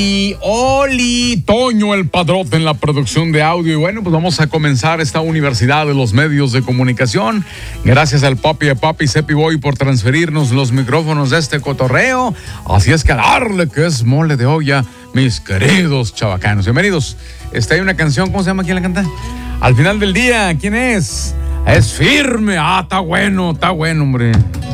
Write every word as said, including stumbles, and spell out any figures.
Y Oli Toño el Padrote en la producción de audio. Y bueno, pues vamos a comenzar esta universidad de los medios de comunicación. Gracias al papi de papi Cepi Boy por transferirnos los micrófonos de este cotorreo. Así es que a darle que es mole de olla, mis queridos chavacanos. Bienvenidos. Está ahí una canción, ¿cómo se llama? ¿Quién la canta? Al final del día, ¿quién es? Es Firme. Ah, está bueno, está bueno, hombre.